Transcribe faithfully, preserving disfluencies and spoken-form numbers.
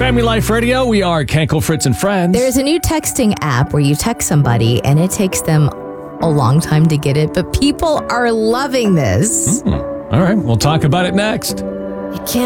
Family Life Radio. We are Kenkel, Fritz, and Friends. There's a new texting app where you text somebody and it takes them a long time to get it, but people are loving this. Mm. All right, we'll talk about it next. You can't